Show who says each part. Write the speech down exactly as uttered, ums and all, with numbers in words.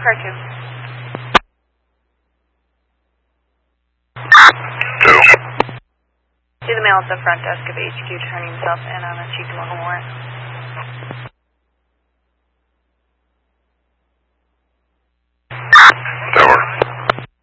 Speaker 1: car two.
Speaker 2: Two.
Speaker 1: See the male at the front desk of H Q turning himself in on a Chief Local warrant.